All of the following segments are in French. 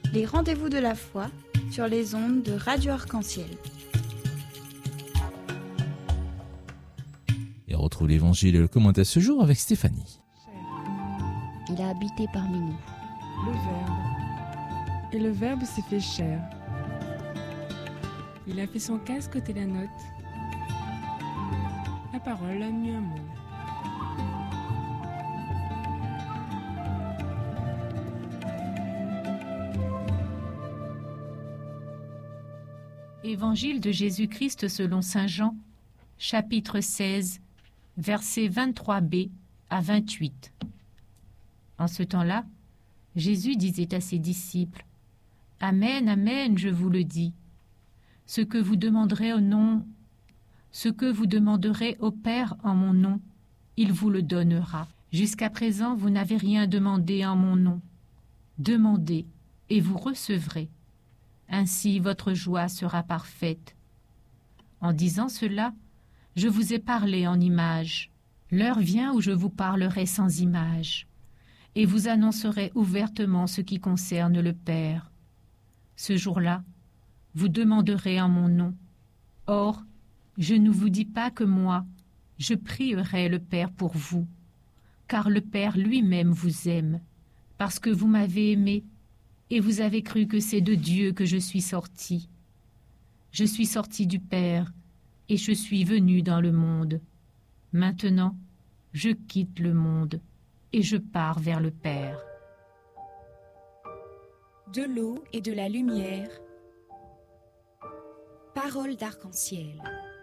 Les rendez-vous de la foi sur les ondes de Radio Arc-en-Ciel. Et on retrouve l'évangile et le commentaire ce jour avec Stéphanie. Il a habité parmi nous. Le Verbe. Et le Verbe s'est fait chair. Il a fait son casque côté la note. La parole a mis un mot. Évangile de Jésus-Christ selon saint Jean, chapitre 16, versets 23b à 28. En ce temps-là, Jésus disait à ses disciples : « Amen, amen, je vous le dis. Ce que vous demanderez au Père en mon nom, il vous le donnera. Jusqu'à présent, vous n'avez rien demandé en mon nom. Demandez et vous recevrez. Ainsi votre joie sera parfaite. » En disant cela, je vous ai parlé en images. L'heure vient où je vous parlerai sans image, et vous annoncerai ouvertement ce qui concerne le Père. Ce jour-là, vous demanderez en mon nom. Or, je ne vous dis pas que moi, je prierai le Père pour vous, car le Père lui-même vous aime, parce que vous m'avez aimé, et vous avez cru que c'est de Dieu que je suis sorti. Je suis sorti du Père, et je suis venu dans le monde. Maintenant, je quitte le monde, et je pars vers le Père. De l'eau et de la lumière. Parole d'arc-en-ciel.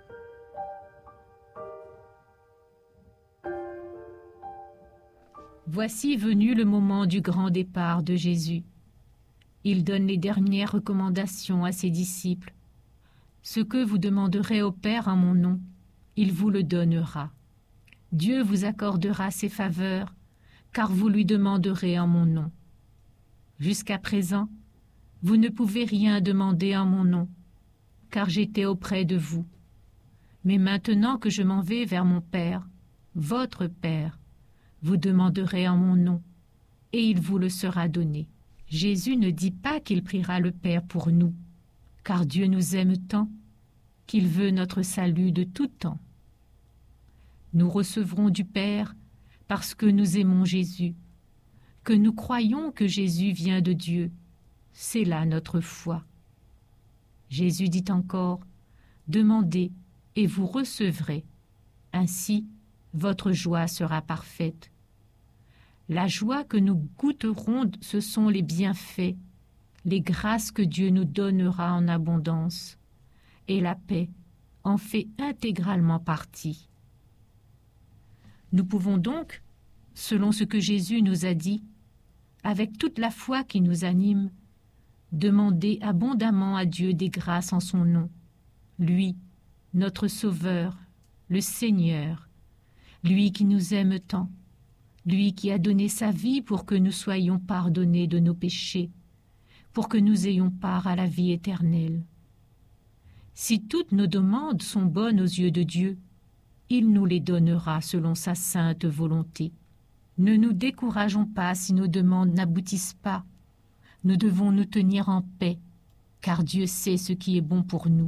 Voici venu le moment du grand départ de Jésus. Il donne les dernières recommandations à ses disciples. Ce que vous demanderez au Père en mon nom, il vous le donnera. Dieu vous accordera ses faveurs, car vous lui demanderez en mon nom. Jusqu'à présent, vous ne pouvez rien demander en mon nom, car j'étais auprès de vous. Mais maintenant que je m'en vais vers mon Père, votre Père, vous demanderez en mon nom, et il vous le sera donné. Jésus ne dit pas qu'il priera le Père pour nous, car Dieu nous aime tant qu'il veut notre salut de tout temps. Nous recevrons du Père parce que nous aimons Jésus, que nous croyons que Jésus vient de Dieu. C'est là notre foi. Jésus dit encore : « Demandez et vous recevrez. Ainsi, votre joie sera parfaite. » La joie que nous goûterons, ce sont les bienfaits, les grâces que Dieu nous donnera en abondance, et la paix en fait intégralement partie. Nous pouvons donc, selon ce que Jésus nous a dit, avec toute la foi qui nous anime, demander abondamment à Dieu des grâces en son nom, lui, notre Sauveur, le Seigneur, lui qui nous aime tant, lui qui a donné sa vie pour que nous soyons pardonnés de nos péchés, pour que nous ayons part à la vie éternelle. Si toutes nos demandes sont bonnes aux yeux de Dieu, il nous les donnera selon sa sainte volonté. Ne nous décourageons pas si nos demandes n'aboutissent pas. Nous devons nous tenir en paix, car Dieu sait ce qui est bon pour nous.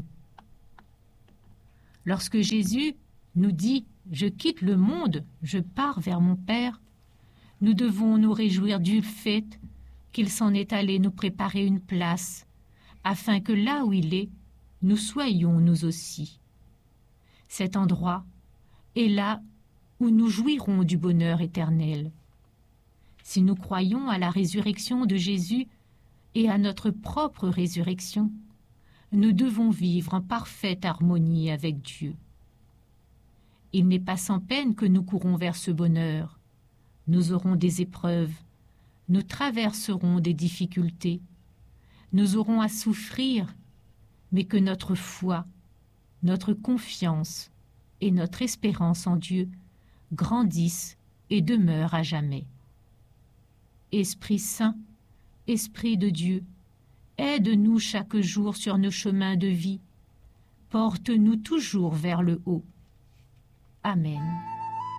Lorsque Jésus nous dit « Je quitte le monde, je pars vers mon Père », nous devons nous réjouir du fait qu'il s'en est allé nous préparer une place, afin que là où il est, nous soyons nous aussi. Cet endroit est là où nous jouirons du bonheur éternel. Si nous croyons à la résurrection de Jésus et à notre propre résurrection, nous devons vivre en parfaite harmonie avec Dieu. Il n'est pas sans peine que nous courons vers ce bonheur. Nous aurons des épreuves, nous traverserons des difficultés, nous aurons à souffrir, mais que notre foi, notre confiance et notre espérance en Dieu grandissent et demeurent à jamais. Esprit Saint, Esprit de Dieu, aide-nous chaque jour sur nos chemins de vie, porte-nous toujours vers le haut. Amen.